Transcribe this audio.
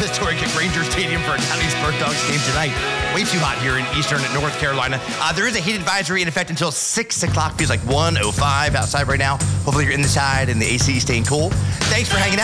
historic Ranger Stadium for a Downey's Bird Dogs game tonight. Way too hot here in eastern North Carolina. There is a heat advisory in effect until 6 o'clock. Feels like 1:05 outside right now. Hopefully you're inside and the AC is staying cool. Thanks for hanging out.